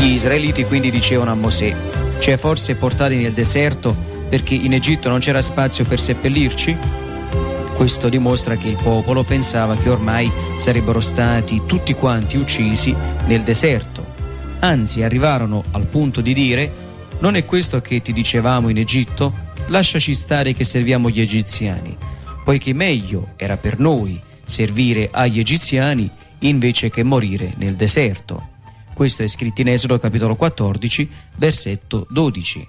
Gli israeliti quindi dicevano a Mosè: ci hai forse portati nel deserto perché in Egitto non c'era spazio per seppellirci? Questo dimostra che il popolo pensava che ormai sarebbero stati tutti quanti uccisi nel deserto. Anzi, arrivarono al punto di dire: non è questo che ti dicevamo in Egitto? Lasciaci stare che serviamo gli egiziani, poiché meglio era per noi servire agli egiziani invece che morire nel deserto. Questo è scritto in Esodo capitolo 14, versetto 12.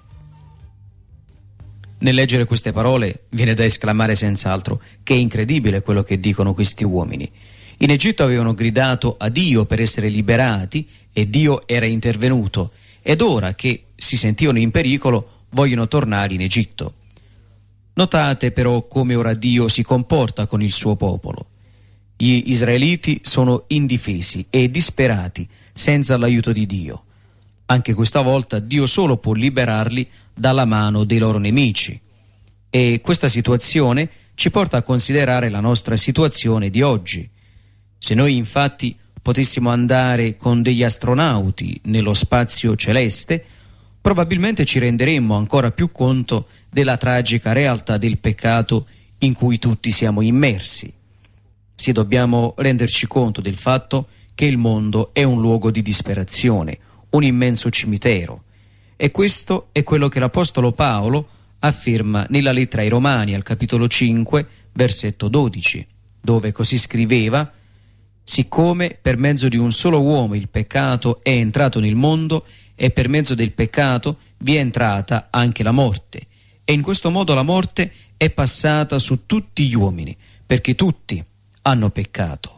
Nel leggere queste parole viene da esclamare senz'altro che è incredibile quello che dicono questi uomini. In Egitto avevano gridato a Dio per essere liberati e Dio era intervenuto, ed ora che si sentivano in pericolo vogliono tornare in Egitto. Notate però come ora Dio si comporta con il suo popolo. Gli israeliti sono indifesi e disperati senza l'aiuto di Dio. Anche questa volta Dio solo può liberarli dalla mano dei loro nemici. E questa situazione ci porta a considerare la nostra situazione di oggi. Se noi infatti potessimo andare con degli astronauti nello spazio celeste, probabilmente ci renderemmo ancora più conto della tragica realtà del peccato in cui tutti siamo immersi. Sì, dobbiamo renderci conto del fatto che il mondo è un luogo di disperazione, un immenso cimitero. E questo è quello che l'Apostolo Paolo afferma nella lettera ai Romani al capitolo 5, versetto 12, dove così scriveva: siccome per mezzo di un solo uomo il peccato è entrato nel mondo e per mezzo del peccato vi è entrata anche la morte. E in questo modo la morte è passata su tutti gli uomini, perché tutti hanno peccato.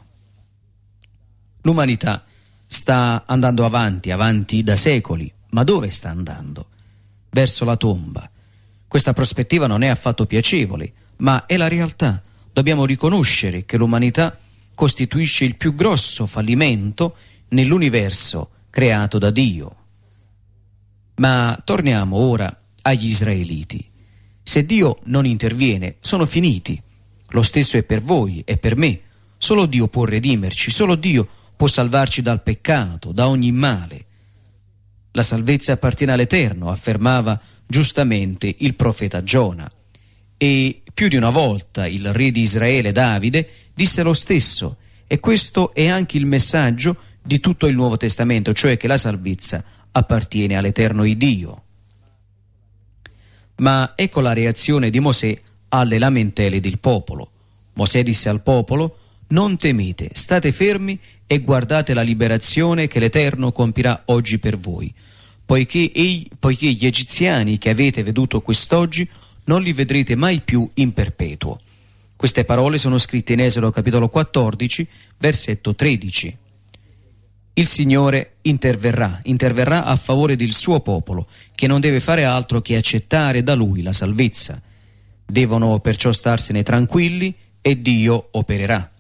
L'umanità sta andando avanti da secoli, ma dove sta andando? Verso la tomba. Questa prospettiva non è affatto piacevole, ma è la realtà. Dobbiamo riconoscere che l'umanità costituisce il più grosso fallimento nell'universo creato da Dio. Ma torniamo ora agli israeliti. Se Dio non interviene, sono finiti. Lo stesso è per voi e per me. Solo Dio può redimerci, solo Dio può salvarci dal peccato, da ogni male. La salvezza appartiene all'Eterno, affermava giustamente il profeta Giona. E più di una volta il re di Israele, Davide, disse lo stesso, e questo è anche il messaggio di tutto il Nuovo Testamento, cioè che la salvezza appartiene all'Eterno Iddio. Ma ecco la reazione di Mosè alle lamentele del popolo. Mosè disse al popolo: non temete, state fermi e guardate la liberazione che l'Eterno compirà oggi per voi, poiché gli egiziani che avete veduto quest'oggi non li vedrete mai più in perpetuo. Queste parole sono scritte in Esodo capitolo 14, versetto 13. Il Signore interverrà a favore del suo popolo, che non deve fare altro che accettare da Lui la salvezza. Devono perciò starsene tranquilli e Dio opererà.